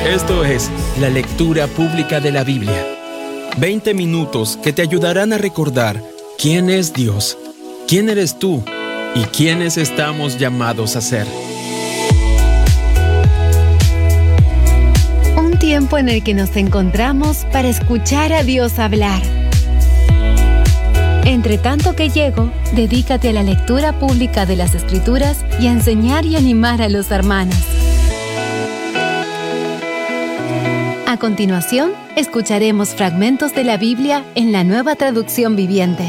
Esto es la lectura pública de la Biblia. 20 minutos que te ayudarán a recordar quién es Dios, quién eres tú y quiénes estamos llamados a ser. Un tiempo en el que nos encontramos para escuchar a Dios hablar. Entre tanto que llego, dedícate a la lectura pública de las Escrituras y a enseñar y animar a los hermanos. A continuación, escucharemos fragmentos de la Biblia en la Nueva Traducción Viviente.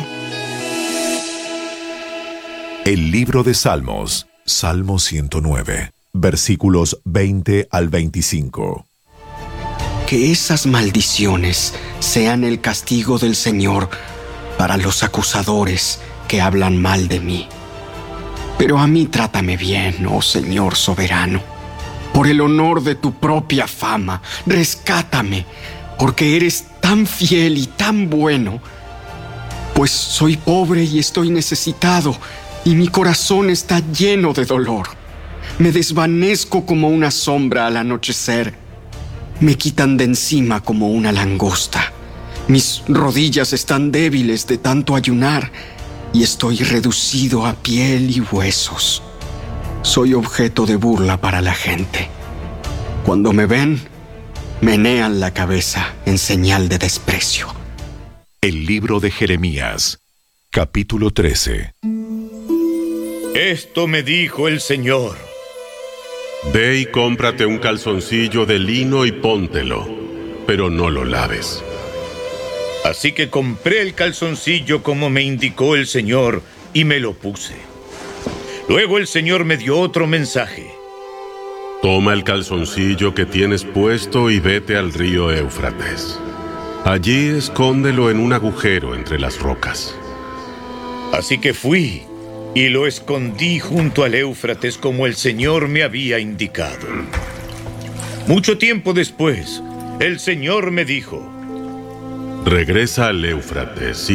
El libro de Salmos, Salmo 109, versículos 20 al 25. Que esas maldiciones sean el castigo del Señor para los acusadores que hablan mal de mí. Pero a mí trátame bien, oh Señor soberano. Por el honor de tu propia fama, rescátame, porque eres tan fiel y tan bueno. Pues soy pobre y estoy necesitado, y mi corazón está lleno de dolor. Me desvanezco como una sombra al anochecer. Me quitan de encima como una langosta. Mis rodillas están débiles de tanto ayunar, y estoy reducido a piel y huesos. Soy objeto de burla para la gente. Cuando me ven, menean la cabeza en señal de desprecio. El libro de Jeremías, capítulo 13. Esto me dijo el Señor. Ve y cómprate un calzoncillo de lino y póntelo, pero no lo laves. Así que compré el calzoncillo como me indicó el Señor y me lo puse. Luego el Señor me dio otro mensaje. Toma el calzoncillo que tienes puesto y vete al río Éufrates. Allí escóndelo en un agujero entre las rocas. Así que fui y lo escondí junto al Éufrates como el Señor me había indicado. Mucho tiempo después, el Señor me dijo: regresa al Éufrates y